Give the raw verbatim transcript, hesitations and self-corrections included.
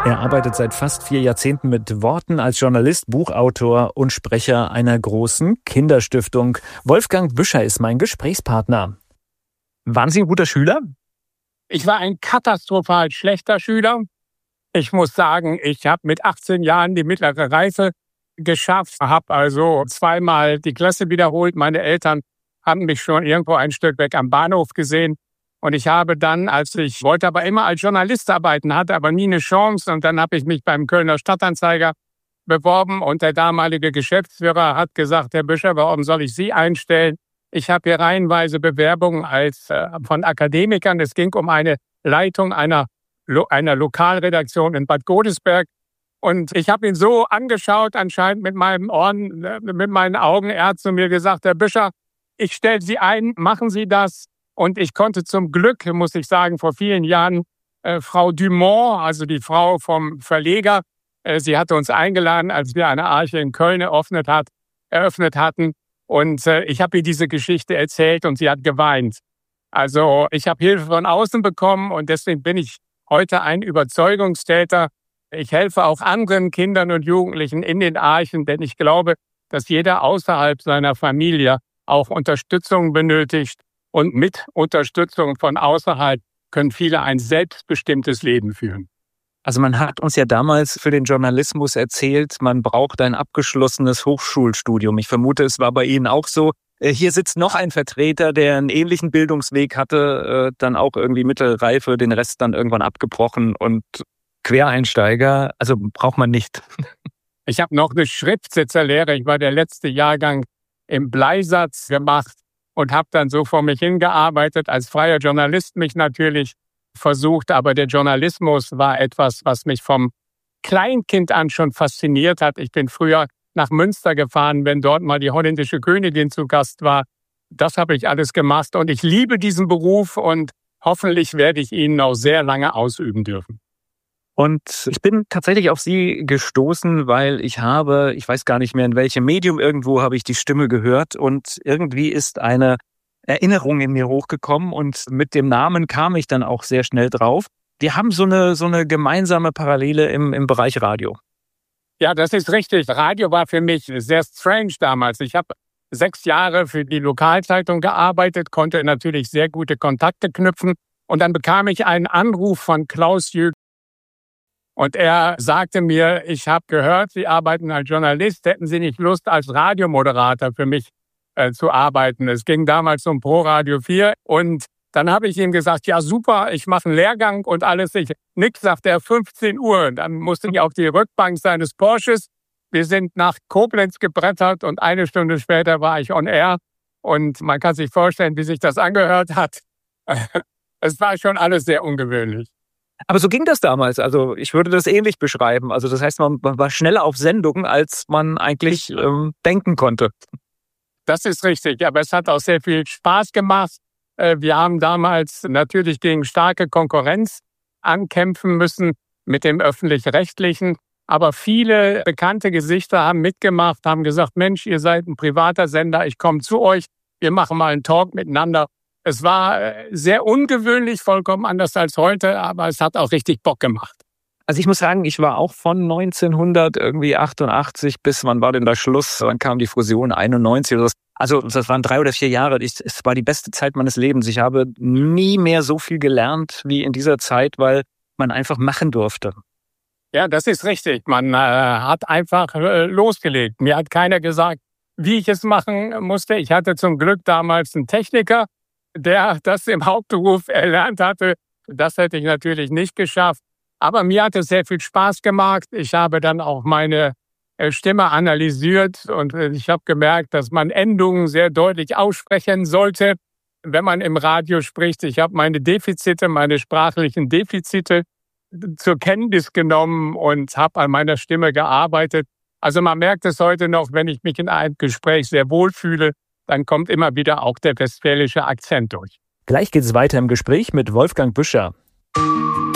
Er arbeitet seit fast vier Jahrzehnten mit Worten als Journalist, Buchautor und Sprecher einer großen Kinderstiftung. Wolfgang Büscher ist mein Gesprächspartner. Waren Sie ein guter Schüler? Ich war ein katastrophal schlechter Schüler. Ich muss sagen, ich habe mit achtzehn Jahren die mittlere Reife geschafft, habe also zweimal die Klasse wiederholt. Meine Eltern haben mich schon irgendwo ein Stück weg am Bahnhof gesehen. Und ich habe dann, als ich wollte aber immer als Journalist arbeiten, hatte aber nie eine Chance. Und dann habe ich mich beim Kölner Stadtanzeiger beworben. Und der damalige Geschäftsführer hat gesagt, Herr Büscher, warum soll ich Sie einstellen? Ich habe hier reihenweise Bewerbungen als äh, von Akademikern. Es ging um eine Leitung einer, einer Lokalredaktion in Bad Godesberg. Und ich habe ihn so angeschaut, anscheinend mit meinen Ohren, mit meinen Augen. Er hat zu mir gesagt, Herr Büscher, ich stelle Sie ein, machen Sie das. Und ich konnte zum Glück, muss ich sagen, vor vielen Jahren äh, Frau Dumont, also die Frau vom Verleger, äh, sie hatte uns eingeladen, als wir eine Arche in Köln eröffnet, hat, eröffnet hatten. Und äh, ich habe ihr diese Geschichte erzählt und sie hat geweint. Also ich habe Hilfe von außen bekommen und deswegen bin ich heute ein Überzeugungstäter. Ich helfe auch anderen Kindern und Jugendlichen in den Archen, denn ich glaube, dass jeder außerhalb seiner Familie auch Unterstützung benötigt. Und mit Unterstützung von außerhalb können viele ein selbstbestimmtes Leben führen. Also man hat uns ja damals für den Journalismus erzählt, man braucht ein abgeschlossenes Hochschulstudium. Ich vermute, es war bei Ihnen auch so. Hier sitzt noch ein Vertreter, der einen ähnlichen Bildungsweg hatte, dann auch irgendwie Mittelreife, den Rest dann irgendwann abgebrochen und Quereinsteiger. Also braucht man nicht. Ich habe noch eine Schriftsetzerlehre. Ich war der letzte Jahrgang im Bleisatz gemacht. Und habe dann so vor mich hingearbeitet, als freier Journalist mich natürlich versucht. Aber der Journalismus war etwas, was mich vom Kleinkind an schon fasziniert hat. Ich bin früher nach Münster gefahren, wenn dort mal die holländische Königin zu Gast war. Das habe ich alles gemacht und ich liebe diesen Beruf und hoffentlich werde ich ihn noch sehr lange ausüben dürfen. Und ich bin tatsächlich auf Sie gestoßen, weil ich habe, ich weiß gar nicht mehr in welchem Medium, irgendwo habe ich die Stimme gehört und irgendwie ist eine Erinnerung in mir hochgekommen und mit dem Namen kam ich dann auch sehr schnell drauf. Wir haben so eine, so eine gemeinsame Parallele im, im Bereich Radio. Ja, das ist richtig. Radio war für mich sehr strange damals. Ich habe sechs Jahre für die Lokalzeitung gearbeitet, konnte natürlich sehr gute Kontakte knüpfen und dann bekam ich einen Anruf von Klaus Jürgen. Und er sagte mir, ich habe gehört, Sie arbeiten als Journalist, hätten Sie nicht Lust, als Radiomoderator für mich äh, zu arbeiten? Es ging damals um Pro Radio vier und dann habe ich ihm gesagt, ja super, ich mache einen Lehrgang und alles. Ich, nix, sagt er, fünfzehn Uhr. Dann musste ich auf die Rückbank seines Porsches. Wir sind nach Koblenz gebrettert und eine Stunde später war ich on air. Und man kann sich vorstellen, wie sich das angehört hat. Es war schon alles sehr ungewöhnlich. Aber so ging das damals. Also ich würde das ähnlich beschreiben. Also das heißt, man war schneller auf Sendung, als man eigentlich ähm, denken konnte. Das ist richtig. Aber es hat auch sehr viel Spaß gemacht. Wir haben damals natürlich gegen starke Konkurrenz ankämpfen müssen mit dem Öffentlich-Rechtlichen. Aber viele bekannte Gesichter haben mitgemacht, haben gesagt, Mensch, ihr seid ein privater Sender, ich komme zu euch, wir machen mal einen Talk miteinander. Es war sehr ungewöhnlich, vollkommen anders als heute, aber es hat auch richtig Bock gemacht. Also ich muss sagen, ich war auch von neunzehnhundertachtundachtzig bis, wann war denn da Schluss? Dann kam die Fusion einundneunzig oder so. Also das waren drei oder vier Jahre. Ich, es war die beste Zeit meines Lebens. Ich habe nie mehr so viel gelernt wie in dieser Zeit, weil man einfach machen durfte. Ja, das ist richtig. Man äh, hat einfach äh, losgelegt. Mir hat keiner gesagt, wie ich es machen musste. Ich hatte zum Glück damals einen Techniker, der das im Hauptberuf erlernt hatte. Das hätte ich natürlich nicht geschafft. Aber mir hat es sehr viel Spaß gemacht. Ich habe dann auch meine Stimme analysiert und ich habe gemerkt, dass man Endungen sehr deutlich aussprechen sollte, wenn man im Radio spricht. Ich habe meine Defizite, meine sprachlichen Defizite zur Kenntnis genommen und habe an meiner Stimme gearbeitet. Also man merkt es heute noch, wenn ich mich in einem Gespräch sehr wohlfühle, dann kommt immer wieder auch der westfälische Akzent durch. Gleich geht es weiter im Gespräch mit Wolfgang Büscher.